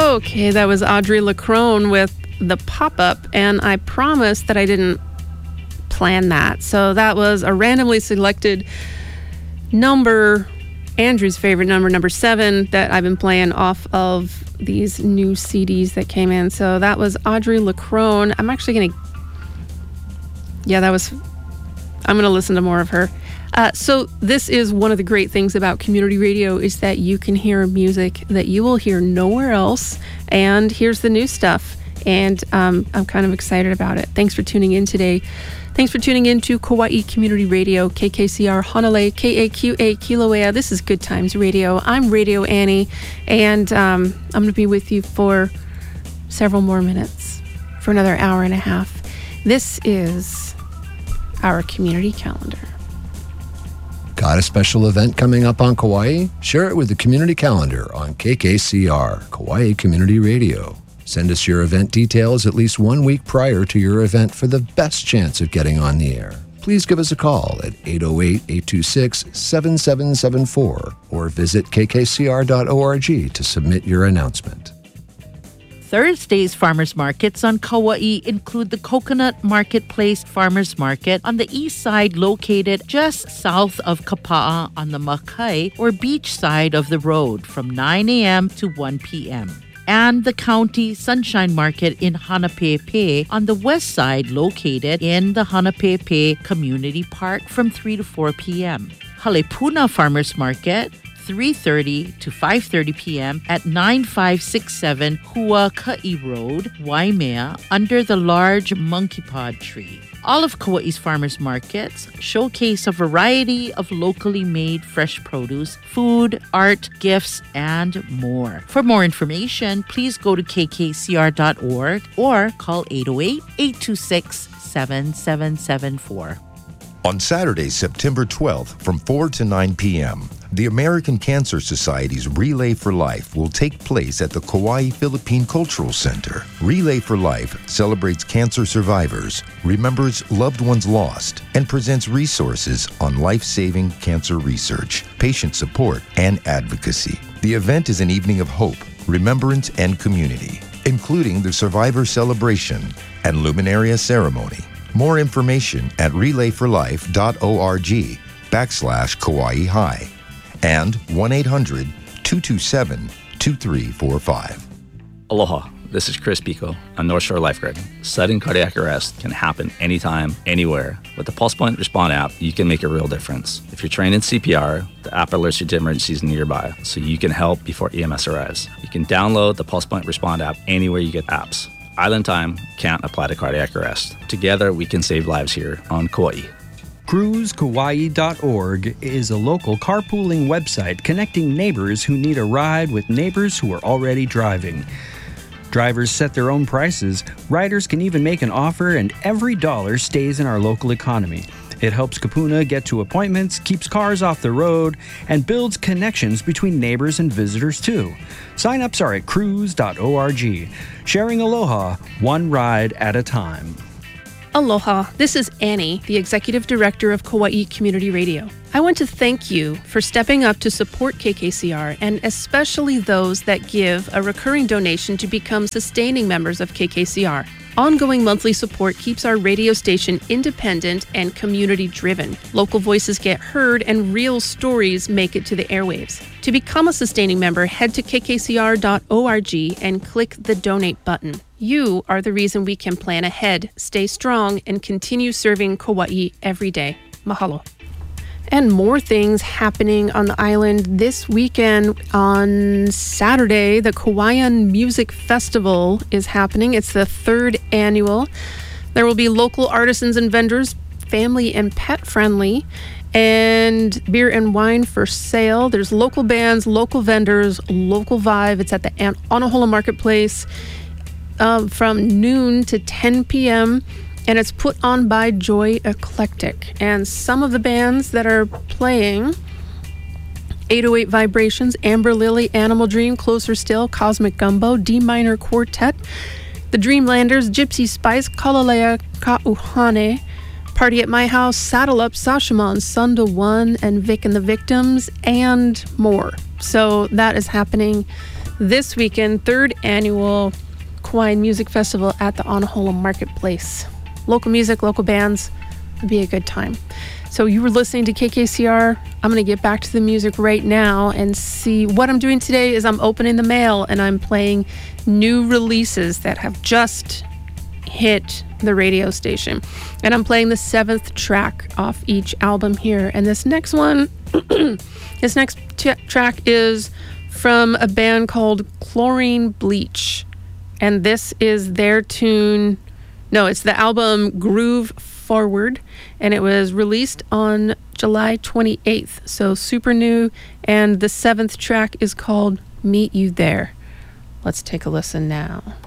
Okay, that was Audrey LaCrone with The Pop-Up, and I promised that I didn't plan that. So that was a randomly selected number, Andrew's favorite number 7, that I've been playing off of these new CDs that came in. So that was Audrey LaCrone. I'm actually going to... I'm going to listen to more of her. So this is one of the great things about community radio, is that you can hear music that you will hear nowhere else. And here's the new stuff. And I'm kind of excited about it. Thanks for tuning in today. Thanks for tuning in to Kauai Community Radio, KKCR Honolulu, KAQA Kilauea. This is Good Times Radio. I'm Radio Annie, and I'm going to be with you for several more minutes, for another hour and a half. This is our community calendar. Got a special event coming up on Kauai? Share it with the community calendar on KKCR, Kauai Community Radio. Send us your event details at least 1 week prior to your event for the best chance of getting on the air. Please give us a call at 808-826-7774 or visit kkcr.org to submit your announcement. Thursday's farmers markets on Kauai include the Coconut Marketplace Farmers Market on the east side, located just south of Kapa'a on the Makai or beach side of the road from 9 a.m. to 1 p.m. And the County Sunshine Market in Hanapepe on the west side, located in the Hanapepe Community Park from 3 to 4 p.m. Halepuna Farmers Market, 3:30 to 5:30 p.m. at 9567 Huaka'i Road, Waimea, under the large monkey pod tree. All of Kauai's farmers markets showcase a variety of locally made fresh produce, food, art, gifts, and more. For more information, please go to kkcr.org or call 808-826-7774. On Saturday, September 12th from 4 to 9 p.m., the American Cancer Society's Relay for Life will take place at the Kauai Philippine Cultural Center. Relay for Life celebrates cancer survivors, remembers loved ones lost, and presents resources on life-saving cancer research, patient support, and advocacy. The event is an evening of hope, remembrance, and community, including the Survivor Celebration and Luminaria Ceremony. More information at relayforlife.org/Kauai High and 1-800-227-2345. Aloha, this is Chris Pico on North Shore Lifeguard. Sudden cardiac arrest can happen anytime, anywhere. With the Pulse Point Respond app, you can make a real difference. If you're trained in CPR, the app alerts you to emergencies nearby, so you can help before EMS arrives. You can download the Pulse Point Respond app anywhere you get apps. Island time can't apply to cardiac arrest. Together, we can save lives here on Kauai. CruiseKauai.org is a local carpooling website connecting neighbors who need a ride with neighbors who are already driving. Drivers set their own prices, riders can even make an offer, and every dollar stays in our local economy. It helps Kapuna get to appointments, keeps cars off the road, and builds connections between neighbors and visitors too. Sign-ups are at cruise.org. Sharing aloha, one ride at a time. Aloha, this is Annie, the Executive Director of Kauai Community Radio. I want to thank you for stepping up to support KKCR, and especially those that give a recurring donation to become sustaining members of KKCR. Ongoing monthly support keeps our radio station independent and community-driven. Local voices get heard and real stories make it to the airwaves. To become a sustaining member, head to kkcr.org and click the donate button. You are the reason we can plan ahead, stay strong, and continue serving Kauai every day. Mahalo. And more things happening on the island this weekend. On Saturday, the Kauaian Music Festival is happening. It's the 3rd annual. There will be local artisans and vendors, family and pet friendly, and beer and wine for sale. There's local bands, local vendors, local vibe. It's at the Anahola Marketplace from noon to 10 p.m., and it's put on by Joy Eclectic. And some of the bands that are playing: 808 Vibrations, Amber Lily, Animal Dream, Closer Still, Cosmic Gumbo, D Minor Quartet, The Dreamlanders, Gypsy Spice, Kalalea Ka'uhane, Party at My House, Saddle Up, Sashaman, Sunda One, and Vic and the Victims, and more. So that is happening this weekend, 3rd annual Kauai Music Festival at the Anahola Marketplace. Local music, local bands. It'd be a good time. So you were listening to KKCR. I'm going to get back to the music right now and see what I'm doing today is I'm opening the mail and I'm playing new releases that have just hit the radio station. And I'm playing the 7th track off each album here. And this next one, this next track is from a band called Chlorine Bleach. And this is their tune. No, it's the album Groove Forward, and it was released on July 28th, so super new, and the 7th track is called Meet You There. Let's take a listen now.